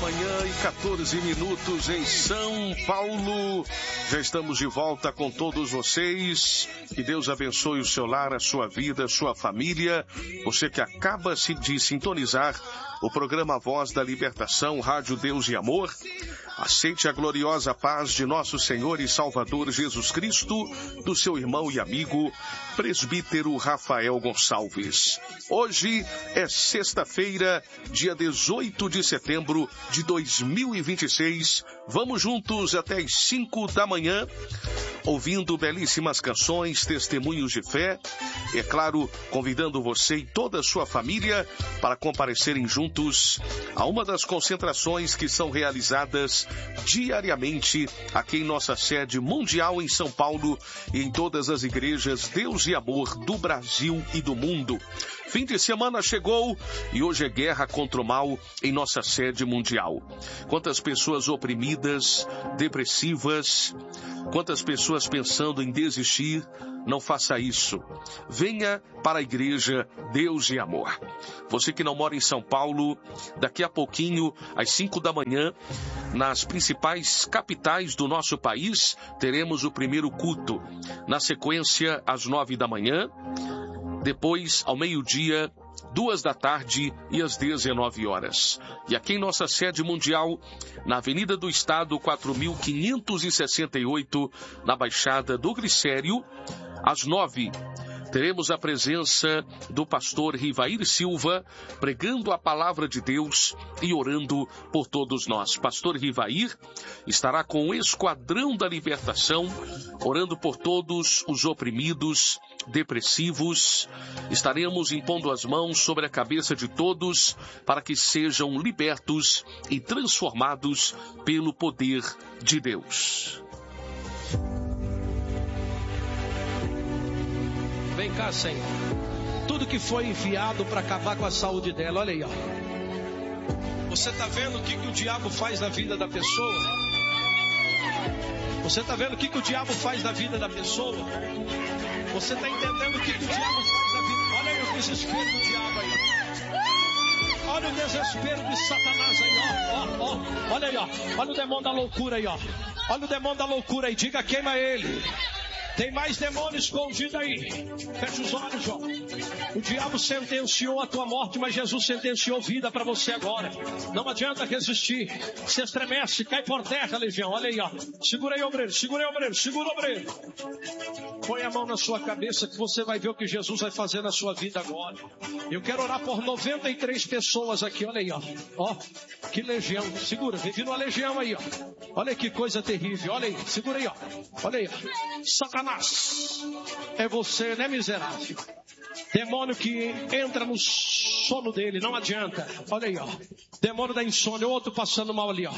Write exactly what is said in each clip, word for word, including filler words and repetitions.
manhã e quatorze minutos em São Paulo. Já estamos de volta com todos vocês. Que Deus abençoe o seu lar, a sua vida, a sua família. Você que acaba de sintonizar o programa Voz da Libertação, Rádio Deus e Amor. Aceite a gloriosa paz de nosso Senhor e Salvador Jesus Cristo, do seu irmão e amigo, presbítero Rafael Gonçalves. Hoje é sexta-feira, dia dezoito de setembro de dois mil e vinte e seis. Vamos juntos até as cinco da manhã, ouvindo belíssimas canções, testemunhos de fé. E, é claro, convidando você e toda a sua família para comparecerem juntos a uma das concentrações que são realizadas diariamente aqui em nossa sede mundial em São Paulo e em todas as igrejas Deus e Amor do Brasil e do mundo. Fim de semana chegou e hoje é guerra contra o mal em nossa sede mundial. Quantas pessoas oprimidas, depressivas, quantas pessoas pensando em desistir. Não faça isso. Venha para a igreja Deus e Amor. Você que não mora em São Paulo, daqui a pouquinho, às cinco da manhã, nas principais capitais do nosso país, teremos o primeiro culto. Na sequência, às nove da manhã, depois, ao meio-dia, duas da tarde e às dezenove horas. E aqui em nossa sede mundial, na Avenida do Estado, quatro mil quinhentos e sessenta e oito, na Baixada do Glicério, às nove, teremos a presença do pastor Rivair Silva, pregando a palavra de Deus e orando por todos nós. Pastor Rivair estará com o Esquadrão da Libertação, orando por todos os oprimidos, depressivos. Estaremos impondo as mãos sobre a cabeça de todos para que sejam libertos e transformados pelo poder de Deus. Vem cá, Senhor. Tudo que foi enviado para acabar com a saúde dela, olha aí, ó. Você está vendo o que, que o diabo faz na vida da pessoa? Você está vendo o que, que o diabo faz na vida da pessoa? Você está entendendo o que, que o diabo faz na vida? Olha aí o desespero do diabo aí. Olha o desespero de Satanás aí, ó, ó, ó. Olha aí, ó. Olha o demônio da loucura aí, ó. Olha o demônio da loucura aí. Diga, queima ele. Tem mais demônio escondido aí. Fecha os olhos, João. O diabo sentenciou a tua morte, mas Jesus sentenciou vida para você agora. Não adianta resistir. Se estremece, cai por terra, legião. Olha aí, ó. Segura aí, obreiro. Segura aí, obreiro. Segura, obreiro. Põe a mão na sua cabeça que você vai ver o que Jesus vai fazer na sua vida agora. Eu quero orar por noventa e três pessoas aqui. Olha aí, ó. Ó, que legião. Segura. Vive numa legião aí, ó. Olha que coisa terrível. Olha aí. Segura aí, ó. Olha aí, ó. Satanás. É você, né, miserável? Demônio que entra no sono dele, não adianta. Olha aí, ó. Demônio da insônia, outro passando mal ali, ó.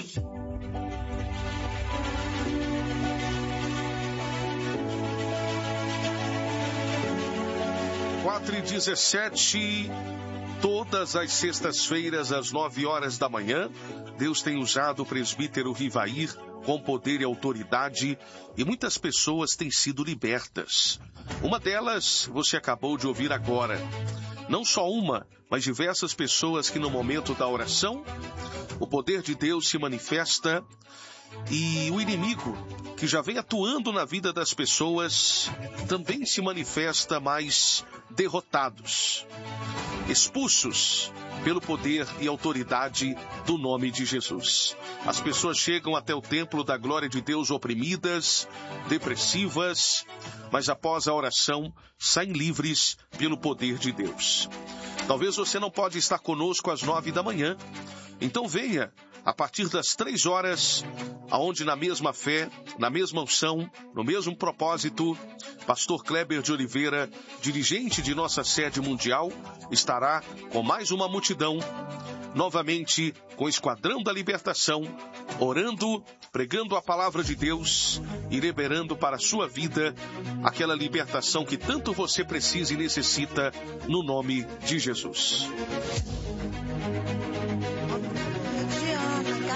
quatro e dezessete, todas as sextas-feiras, às nove horas da manhã, Deus tem usado o presbítero Rivair com poder e autoridade, e muitas pessoas têm sido libertas. Uma delas você acabou de ouvir agora. Não só uma, mas diversas pessoas que no momento da oração, o poder de Deus se manifesta e o inimigo, que já vem atuando na vida das pessoas, também se manifesta mais derrotados, expulsos pelo poder e autoridade do nome de Jesus. As pessoas chegam até o templo da glória de Deus oprimidas, depressivas, mas após a oração saem livres pelo poder de Deus. Talvez você não pode estar conosco às nove da manhã, então venha a partir das três horas, aonde na mesma fé, na mesma unção, no mesmo propósito, pastor Kleber de Oliveira, dirigente de nossa sede mundial, estará com mais uma multidão, novamente com o Esquadrão da Libertação, orando, pregando a palavra de Deus e liberando para a sua vida aquela libertação que tanto você precisa e necessita no nome de Jesus.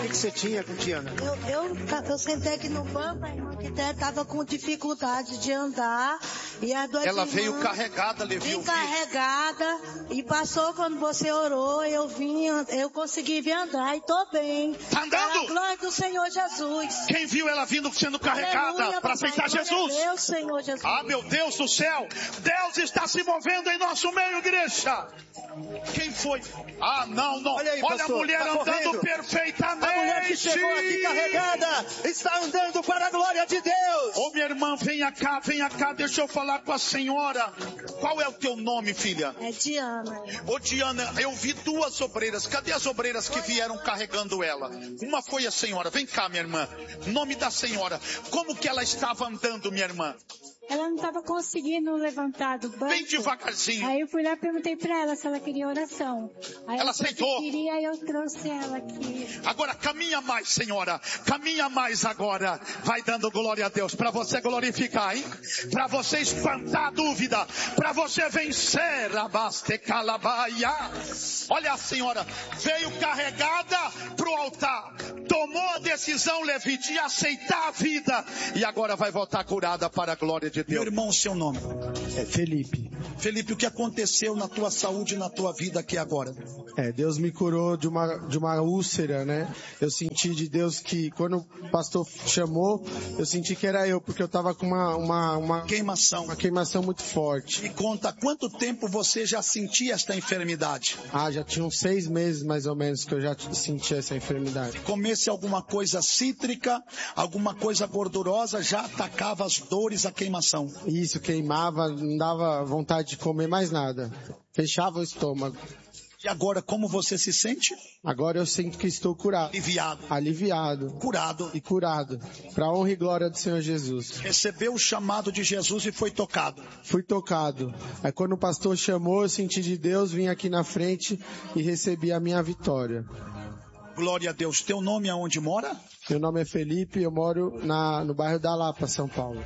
que você tinha, Diana? Eu, eu, eu sentei aqui no banco, a irmã que estava com dificuldade de andar. E a duas Ela irmãs, veio carregada, Levi. Vim carregada e passou quando você orou, eu vim, eu consegui vir andar e tô bem. Tá andando? Pela glória do Senhor Jesus. Quem viu ela vindo sendo carregada para aceitar Jesus? Deus, Senhor Jesus. Ah, meu Deus do céu! Deus está se movendo em nosso meio, igreja. Quem foi? Ah, não, não. Olha aí, Olha pastor, a mulher tá andando correndo. perfeitamente. A mulher que chegou aqui carregada está andando para a glória de Deus. Ô, minha irmã, venha cá, venha cá, deixa eu falar com a senhora. Qual é o teu nome, filha? É Diana. Ô, Diana, eu vi duas obreiras. Cadê as obreiras que vieram carregando ela? Uma foi a senhora. Vem cá, minha irmã. Nome da senhora. Como que ela estava andando, minha irmã? Ela não estava conseguindo levantar do banco. Bem devagarzinho. Aí eu fui lá e perguntei para ela se ela queria oração. Aí ela aceitou. Se queria, eu trouxe ela aqui. Agora caminha mais, senhora. Caminha mais agora. Vai dando glória a Deus. Para você glorificar, hein? Para você espantar a dúvida. Para você vencer. Abaste calabaia. Olha a senhora. Veio carregada pro altar. Tomou a decisão, Levi, de aceitar a vida. E agora vai voltar curada para a glória de Deus. Meu irmão, seu nome? É Felipe. Felipe, o que aconteceu na tua saúde e na tua vida aqui agora? É, Deus me curou de uma, de uma úlcera, né? Eu senti de Deus que, quando o pastor chamou, eu senti que era eu, porque eu tava com uma, uma, uma Queimação. Uma queimação muito forte. Me conta, há quanto tempo você já sentia esta enfermidade? Ah, já tinha uns seis meses, mais ou menos, que eu já sentia essa enfermidade. Comesse alguma coisa cítrica, alguma coisa gordurosa, já atacava as dores, a queimação. Isso, queimava, não dava vontade de comer mais nada. Fechava o estômago. E agora, como você se sente? Agora eu sinto que estou curado. Aliviado. Aliviado. Curado. E curado. Para a honra e glória do Senhor Jesus. Recebeu o chamado de Jesus e foi tocado. Fui tocado. Aí quando o pastor chamou, eu senti de Deus, vim aqui na frente e recebi a minha vitória. Glória a Deus. Teu nome aonde mora? Meu nome é Felipe, eu moro na, no bairro da Lapa, São Paulo.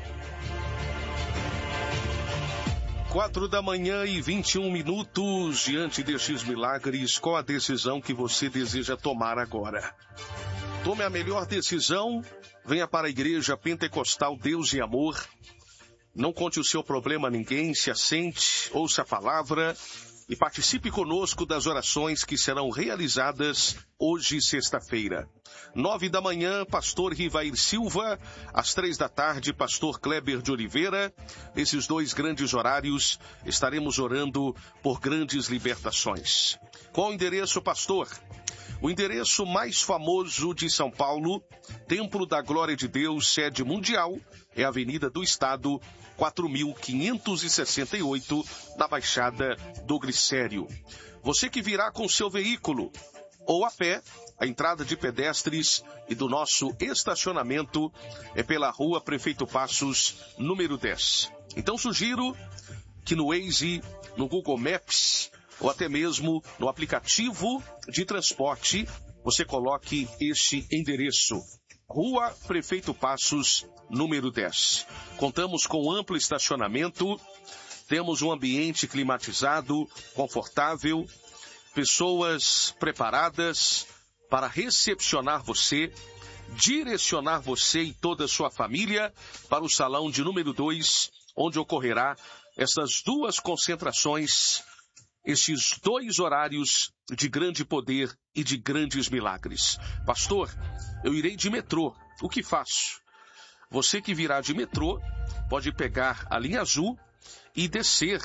Quatro da manhã e vinte e um minutos, diante destes milagres, qual a decisão que você deseja tomar agora? Tome a melhor decisão, venha para a Igreja Pentecostal Deus e Amor. Não conte o seu problema a ninguém, se assente, ouça a palavra e participe conosco das orações que serão realizadas hoje, sexta-feira. Nove da manhã, pastor Rivair Silva, às três da tarde, pastor Kleber de Oliveira. Nesses dois grandes horários, estaremos orando por grandes libertações. Qual o endereço, pastor? O endereço mais famoso de São Paulo, Templo da Glória de Deus, sede mundial, é a Avenida do Estado, quatro mil quinhentos e sessenta e oito, na Baixada do Glicério. Você que virá com seu veículo ou a pé, a entrada de pedestres e do nosso estacionamento é pela Rua Prefeito Passos, número dez. Então sugiro que no Waze, no Google Maps ou até mesmo no aplicativo de transporte, você coloque este endereço. Rua Prefeito Passos, número dez. Contamos com amplo estacionamento, temos um ambiente climatizado, confortável, pessoas preparadas para recepcionar você, direcionar você e toda a sua família para o salão de número dois, onde ocorrerá essas duas concentrações, estes dois horários de grande poder e de grandes milagres. Pastor, eu irei de metrô. O que faço? Você que virá de metrô pode pegar a linha azul e descer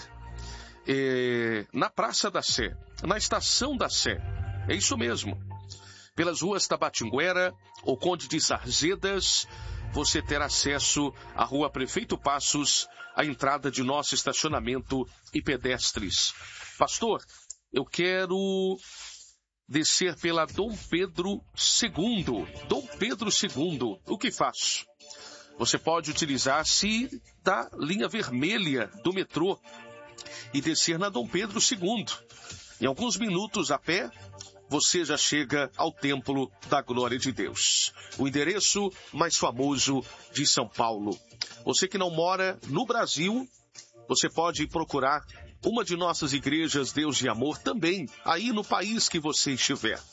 eh, na Praça da Sé, na Estação da Sé. É isso mesmo. Pelas ruas Tabatinguera ou Conde de Sarzedas, você terá acesso à Rua Prefeito Passos, a entrada de nosso estacionamento e pedestres. Pastor, eu quero descer pela Dom Pedro segundo. Dom Pedro segundo. O que faço? Você pode utilizar-se da linha vermelha do metrô e descer na Dom Pedro segundo. Em alguns minutos a pé, você já chega ao Templo da Glória de Deus, o endereço mais famoso de São Paulo. Você que não mora no Brasil, você pode procurar uma de nossas igrejas Deus e Amor também, aí no país que você estiver.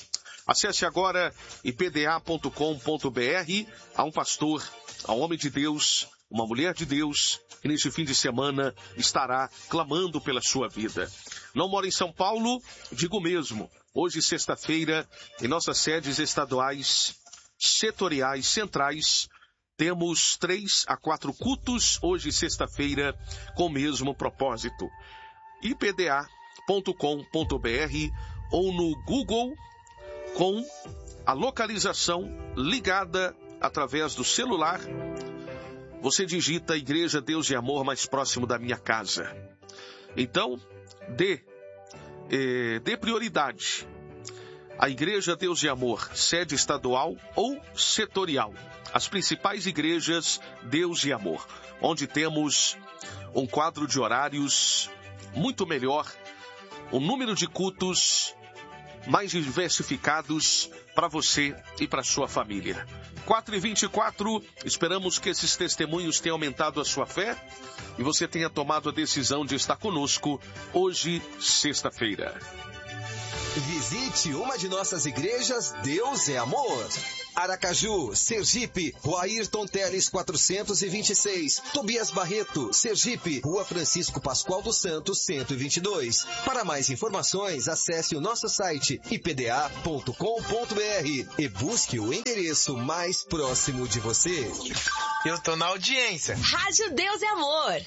Acesse agora i p d a ponto com ponto b r. Há um pastor, há um homem de Deus, uma mulher de Deus, que neste fim de semana estará clamando pela sua vida. Não mora em São Paulo? Digo mesmo. Hoje, sexta-feira, em nossas sedes estaduais, setoriais, centrais, temos três a quatro cultos, hoje, sexta-feira, com o mesmo propósito. i p d a ponto com ponto b r ou no Google, com a localização ligada através do celular, você digita Igreja Deus e Amor mais próximo da minha casa. Então, dê, eh, dê prioridade à Igreja Deus e Amor, sede estadual ou setorial. As principais igrejas Deus e Amor, onde temos um quadro de horários muito melhor, um número de cultos mais diversificados para você e para sua família. quatro e vinte e quatro, esperamos que esses testemunhos tenham aumentado a sua fé e você tenha tomado a decisão de estar conosco hoje, sexta-feira. Visite uma de nossas igrejas Deus é Amor. Aracaju, Sergipe, Rua Ayrton Teles quatrocentos e vinte e seis. Tobias Barreto, Sergipe, Rua Francisco Pascoal dos Santos cento e vinte e dois. Para mais informações, acesse o nosso site i p d a ponto com ponto b r e busque o endereço mais próximo de você. Eu tô na audiência. Rádio Deus é Amor.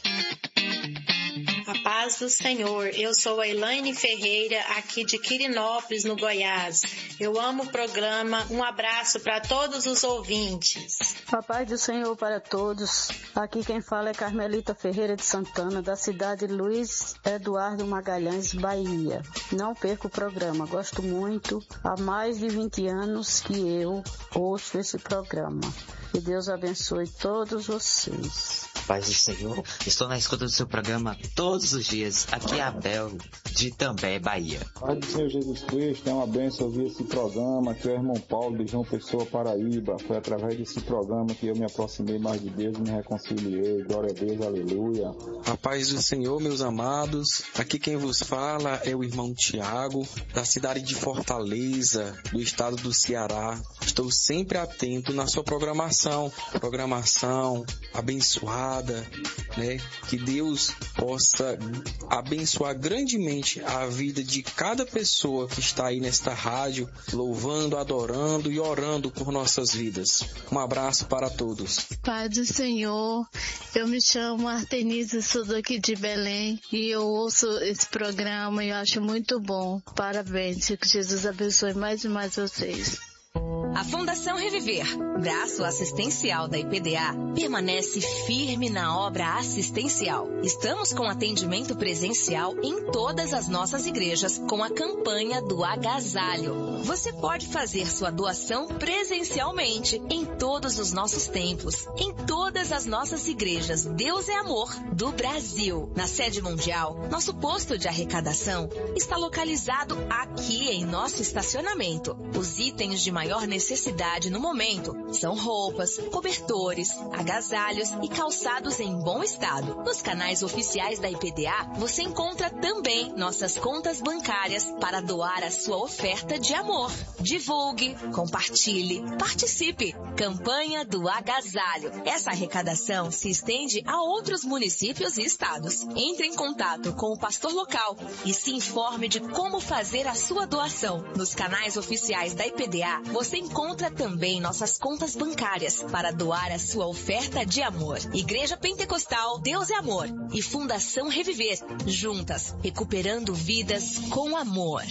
A paz do Senhor, eu sou a Elaine Ferreira, aqui de Quirinópolis, no Goiás. Eu amo o programa, um abraço para todos os ouvintes. A paz do Senhor para todos, aqui quem fala é Carmelita Ferreira de Santana, da cidade de Luiz Eduardo Magalhães, Bahia. Não perca o programa, gosto muito, há mais de vinte anos que eu ouço esse programa. Que Deus abençoe todos vocês. Paz do Senhor, estou na escuta do seu programa todos os dias. Aqui é Abel, de També, Bahia. Paz do Senhor Jesus Cristo, é uma bênção ouvir esse programa. Aqui é o irmão Paulo de João Pessoa, Paraíba. Foi através desse programa que eu me aproximei mais de Deus e me reconciliei. Glória a Deus, aleluia. A paz do Senhor, meus amados. Aqui quem vos fala é o irmão Tiago, da cidade de Fortaleza, do estado do Ceará. Estou sempre atento na sua programação, programação abençoada, né? Que Deus possa abençoar grandemente a vida de cada pessoa que está aí nesta rádio, louvando, adorando e orando por nossas vidas. Um abraço para todos. Pai do Senhor, eu me chamo Artenise, sou daqui de Belém e eu ouço esse programa e eu acho muito bom. Parabéns, que Jesus abençoe mais e mais vocês. A Fundação Reviver, braço assistencial da I P D A, permanece firme na obra assistencial. Estamos com atendimento presencial em todas as nossas igrejas com a campanha do agasalho. Você pode fazer sua doação presencialmente em todos os nossos templos, em todas as nossas igrejas Deus é Amor do Brasil. Na sede mundial, nosso posto de arrecadação está localizado aqui em nosso estacionamento. Os itens de maior necessidade no momento são roupas, cobertores, agasalhos e calçados em bom estado. Nos canais oficiais da I P D A, você encontra também nossas contas bancárias para doar a sua oferta de amor. Divulgue, compartilhe, participe. Campanha do Agasalho. Essa arrecadação se estende a outros municípios e estados. Entre em contato com o pastor local e se informe de como fazer a sua doação. Nos canais oficiais da I P D A, você encontra também nossas contas bancárias para doar a sua oferta de amor. Igreja Pentecostal Deus é Amor e Fundação Reviver, juntas, recuperando vidas com amor.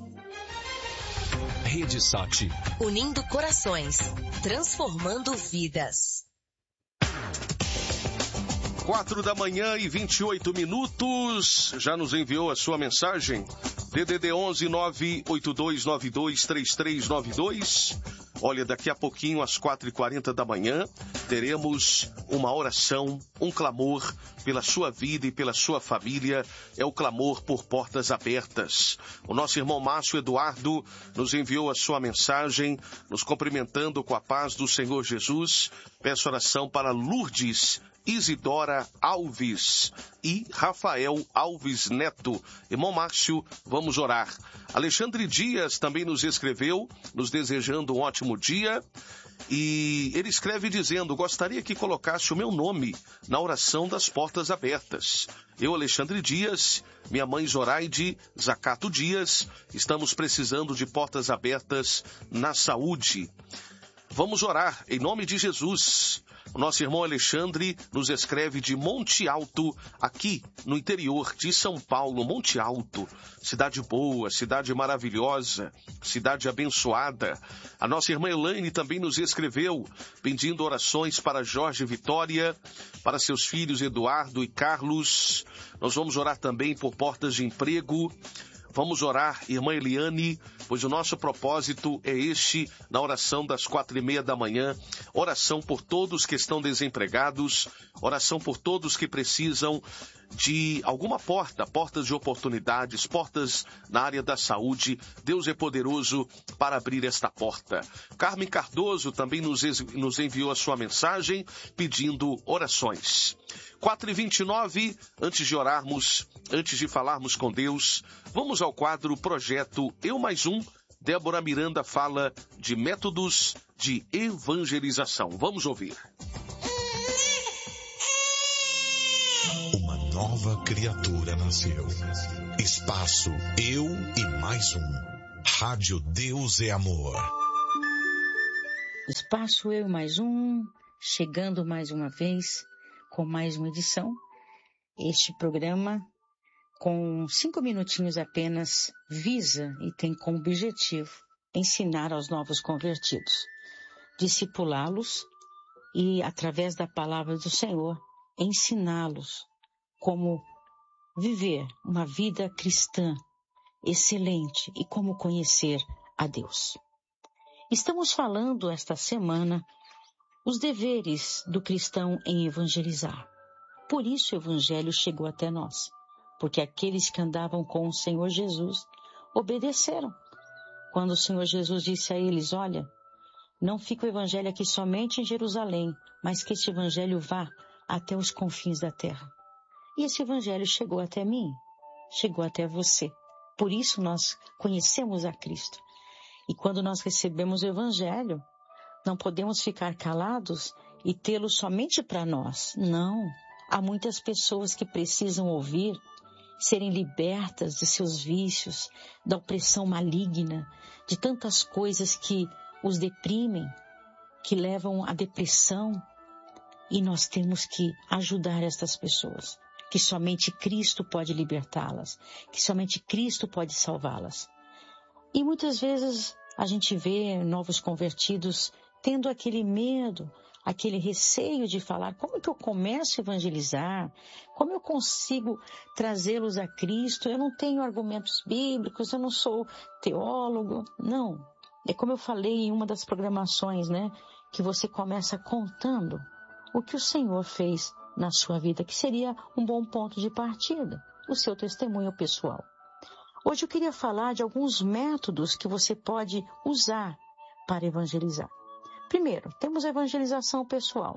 Rede Sat. Unindo corações, transformando vidas. Quatro da manhã e vinte e oito minutos. Já nos enviou a sua mensagem? D D D onze nove oito dois nove dois três três nove dois. Olha, daqui a pouquinho, às quatro e quarenta da manhã, teremos uma oração, um clamor pela sua vida e pela sua família. É o clamor por portas abertas. O nosso irmão Márcio Eduardo nos enviou a sua mensagem, nos cumprimentando com a paz do Senhor Jesus. Peço oração para Lourdes Isidora Alves e Rafael Alves Neto. Irmão Márcio, vamos orar. Alexandre Dias também nos escreveu, nos desejando um ótimo dia. E ele escreve dizendo: gostaria que colocasse o meu nome na oração das portas abertas. Eu, Alexandre Dias, minha mãe Zoraide Zacato Dias, estamos precisando de portas abertas na saúde. Vamos orar em nome de Jesus. O nosso irmão Alexandre nos escreve de Monte Alto, aqui no interior de São Paulo. Monte Alto, cidade boa, cidade maravilhosa, cidade abençoada. A nossa irmã Elaine também nos escreveu, pedindo orações para Jorge Vitória, para seus filhos Eduardo e Carlos. Nós vamos orar também por portas de emprego. Vamos orar, irmã Eliane, pois o nosso propósito é este, na oração das quatro e meia da manhã, oração por todos que estão desempregados, oração por todos que precisam de alguma porta, portas de oportunidades, portas na área da saúde. Deus é poderoso para abrir esta porta. Carmen Cardoso também nos, nos enviou a sua mensagem pedindo orações. quatro e vinte e nove, antes de orarmos, antes de falarmos com Deus, vamos ao quadro Projeto Eu Mais Um. Débora Miranda fala de métodos de evangelização. Vamos ouvir. Uma nova criatura nasceu. Espaço Eu e Mais Um. Rádio Deus é Amor. Espaço Eu e Mais Um, chegando mais uma vez com mais uma edição. Este programa, com cinco minutinhos apenas, visa e tem como objetivo ensinar aos novos convertidos, discipulá-los e, através da palavra do Senhor, ensiná-los como viver uma vida cristã excelente e como conhecer a Deus. Estamos falando esta semana os deveres do cristão em evangelizar. Por isso o evangelho chegou até nós, porque aqueles que andavam com o Senhor Jesus obedeceram. Quando o Senhor Jesus disse a eles: olha, não fica o evangelho aqui somente em Jerusalém, mas que este evangelho vá até os confins da terra. E esse evangelho chegou até mim, chegou até você. Por isso nós conhecemos a Cristo. E quando nós recebemos o evangelho, não podemos ficar calados e tê-lo somente para nós. Não. Há muitas pessoas que precisam ouvir, serem libertas de seus vícios, da opressão maligna, de tantas coisas que os deprimem, que levam à depressão. E nós temos que ajudar estas pessoas, que somente Cristo pode libertá-las, que somente Cristo pode salvá-las. E muitas vezes a gente vê novos convertidos tendo aquele medo, aquele receio de falar: como que eu começo a evangelizar? Como eu consigo trazê-los a Cristo? Eu não tenho argumentos bíblicos, eu não sou teólogo. Não. É como eu falei em uma das programações, né? Que você começa contando o que o Senhor fez na sua vida, que seria um bom ponto de partida, o seu testemunho pessoal. Hoje eu queria falar de alguns métodos que você pode usar para evangelizar. Primeiro, temos a evangelização pessoal.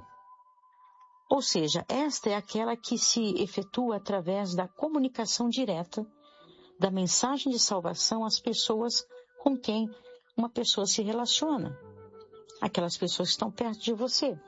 Ou seja, esta é aquela que se efetua através da comunicação direta da mensagem de salvação às pessoas com quem uma pessoa se relaciona. Aquelas pessoas que estão perto de você.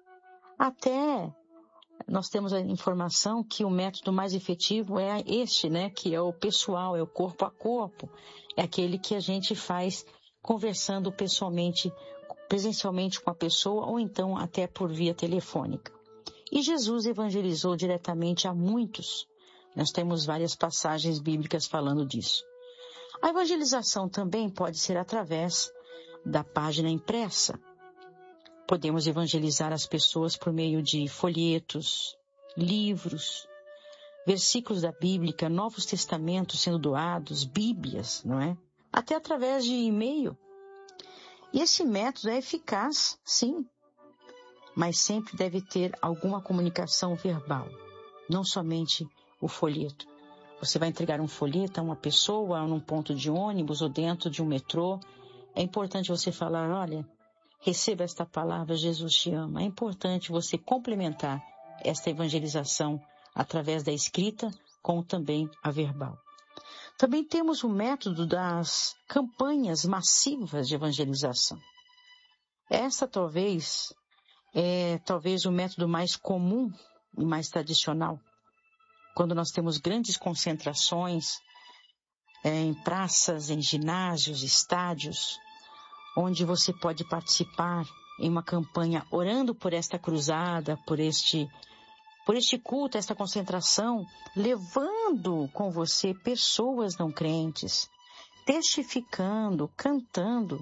Até nós temos a informação que o método mais efetivo é este, né? Que é o pessoal, é o corpo a corpo. É aquele que a gente faz conversando pessoalmente, presencialmente com a pessoa, ou então até por via telefônica. E Jesus evangelizou diretamente a muitos. Nós temos várias passagens bíblicas falando disso. A evangelização também pode ser através da página impressa. Podemos evangelizar as pessoas por meio de folhetos, livros, versículos da Bíblia, Novos Testamentos sendo doados, Bíblias, não é? Até através de e-mail. E esse método é eficaz, sim, mas sempre deve ter alguma comunicação verbal, não somente o folheto. Você vai entregar um folheto a uma pessoa num ponto de ônibus ou dentro de um metrô. É importante você falar: olha, receba esta palavra, Jesus te ama. É importante você complementar esta evangelização através da escrita, como também a verbal. Também temos o método das campanhas massivas de evangelização. Esta talvez é talvez o método mais comum e mais tradicional, quando nós temos grandes concentrações é, em praças, em ginásios, estádios, onde você pode participar em uma campanha orando por esta cruzada, por este, por este culto, esta concentração, levando com você pessoas não crentes, testificando, cantando,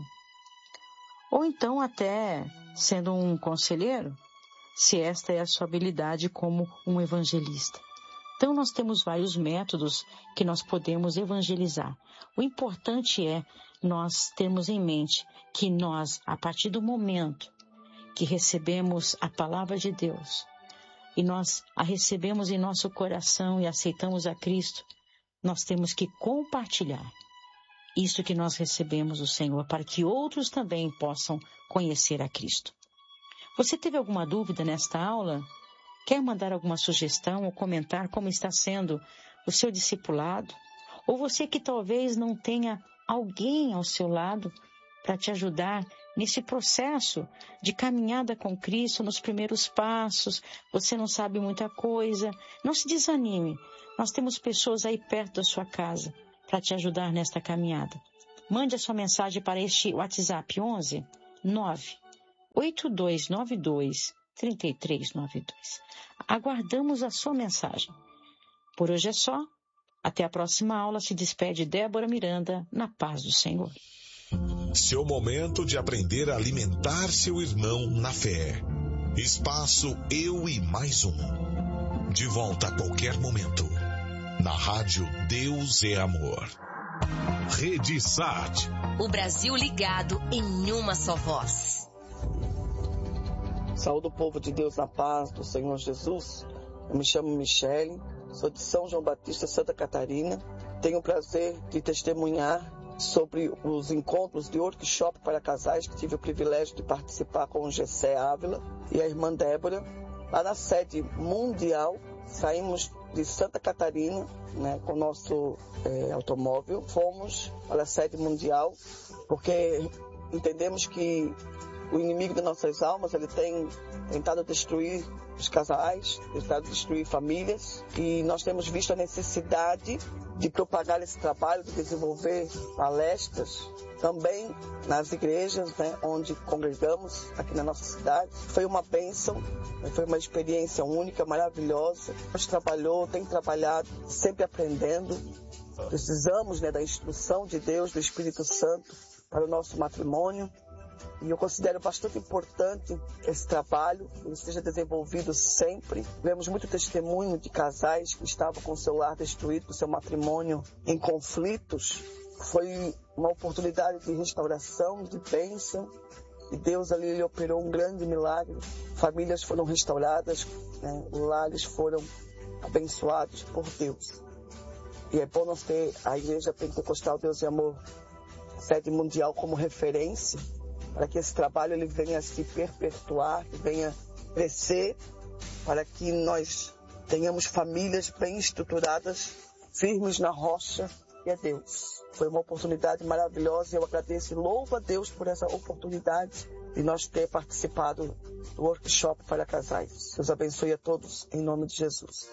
ou então até sendo um conselheiro, se esta é a sua habilidade como um evangelista. Então nós temos vários métodos que nós podemos evangelizar. O importante é nós termos em mente que nós, a partir do momento que recebemos a palavra de Deus e nós a recebemos em nosso coração e aceitamos a Cristo, nós temos que compartilhar isso que nós recebemos do Senhor para que outros também possam conhecer a Cristo. Você teve alguma dúvida nesta aula? Quer mandar alguma sugestão ou comentar como está sendo o seu discipulado? Ou você que talvez não tenha alguém ao seu lado para te ajudar nesse processo de caminhada com Cristo, nos primeiros passos, você não sabe muita coisa, não se desanime. Nós temos pessoas aí perto da sua casa para te ajudar nesta caminhada. Mande a sua mensagem para este WhatsApp onze nove oito dois nove dois três três nove dois. Aguardamos a sua mensagem. Por hoje é só. Até a próxima aula. Se despede Débora Miranda, na paz do Senhor. Seu momento de aprender a alimentar seu irmão na fé. Espaço Eu e Mais Um. De volta a qualquer momento. Na rádio Deus é Amor. Rede Sat. O Brasil ligado em uma só voz. Saúde o povo de Deus na paz do Senhor Jesus. Eu me chamo Michele, sou de São João Batista, Santa Catarina. Tenho o prazer de testemunhar sobre os encontros de workshop para casais que tive o privilégio de participar com o Gessé Ávila e a irmã Débora. Lá na sede mundial, saímos de Santa Catarina, né, com o nosso é, automóvel. Fomos para a sede mundial porque entendemos que o inimigo das nossas almas, ele tem tentado destruir os casais, tentado destruir famílias, e nós temos visto a necessidade de propagar esse trabalho, de desenvolver palestras também nas igrejas, né, onde congregamos aqui na nossa cidade. Foi uma bênção, foi uma experiência única, maravilhosa. A gente trabalhou, tem trabalhado, sempre aprendendo. Precisamos, né, da instrução de Deus, do Espírito Santo para o nosso matrimônio. E eu considero bastante importante esse trabalho, que ele seja desenvolvido sempre. Vemos muito testemunho de casais que estavam com o seu lar destruído, com o seu matrimônio em conflitos. Foi uma oportunidade de restauração, de bênção. E Deus ali ele operou um grande milagre. Famílias foram restauradas, né? Lares foram abençoados por Deus. E é bom nós ter a Igreja Pentecostal Deus e Amor, sede mundial, como referência, para que esse trabalho ele venha se perpetuar, que venha crescer, para que nós tenhamos famílias bem estruturadas, firmes na rocha, que é Deus. Foi uma oportunidade maravilhosa e eu agradeço e louvo a Deus por essa oportunidade de nós ter participado do workshop para casais. Deus abençoe a todos, em nome de Jesus.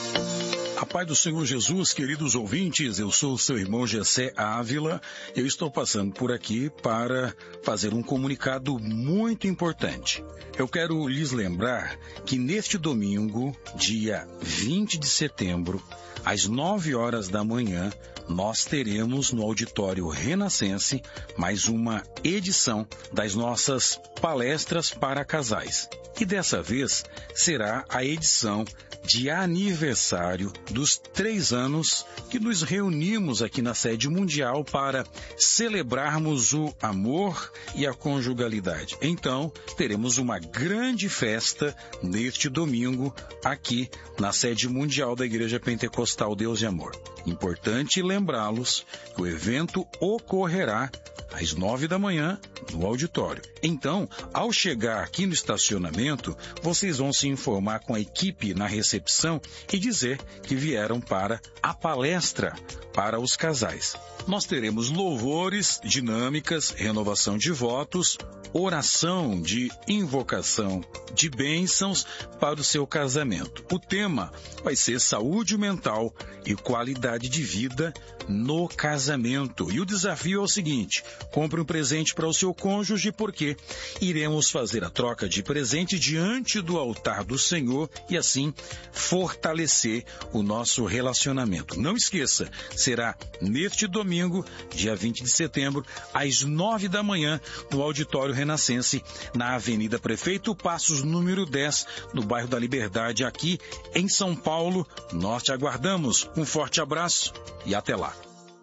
A paz do Senhor Jesus, queridos ouvintes, eu sou o seu irmão Gessé Ávila. Eu estou passando por aqui para fazer um comunicado muito importante. Eu quero lhes lembrar que neste domingo, dia vinte de setembro, às nove horas da manhã, nós teremos no Auditório Renascense mais uma edição das nossas palestras para casais. E dessa vez será a edição de aniversário dos três anos que nos reunimos aqui na sede mundial para celebrarmos o amor e a conjugalidade. Então, teremos uma grande festa neste domingo aqui na sede mundial da Igreja Pentecostal Deus e Amor. Importante lembrá-los que o evento ocorrerá às nove da manhã no auditório. Então, ao chegar aqui no estacionamento, vocês vão se informar com a equipe na recepção e dizer que vieram para a palestra para os casais. Nós teremos louvores, dinâmicas, renovação de votos, oração de invocação de bênçãos para o seu casamento. O tema vai ser saúde mental e qualidade de vida no casamento. E o desafio é o seguinte: compre um presente para o seu cônjuge, porque iremos fazer a troca de presente diante do altar do Senhor e assim fortalecer o nosso relacionamento. Não esqueça, será neste domingo, dia vinte de setembro, às nove da manhã, no Auditório Renascense, na Avenida Prefeito Passos, número dez, no bairro da Liberdade, aqui em São Paulo. Nós te aguardamos. Um forte abraço e até lá.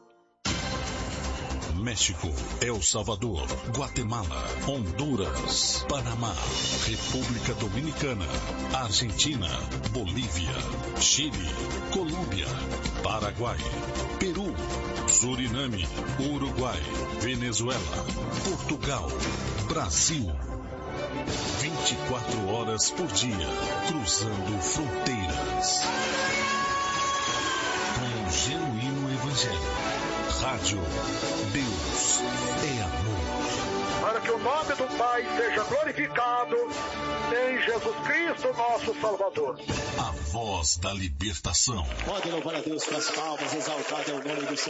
México, El Salvador, Guatemala, Honduras, Panamá, República Dominicana, Argentina, Bolívia, Chile, Colômbia, Paraguai, Peru, Suriname, Uruguai, Venezuela, Portugal, Brasil. vinte e quatro horas por dia, cruzando fronteiras. Com o genuíno Evangelho. Rádio Deus é Amor. Para que o nome do Pai seja glorificado em Jesus Cristo, nosso Salvador. A voz da libertação. Pode louvar a Deus com as palmas, exaltado é o nome do Senhor.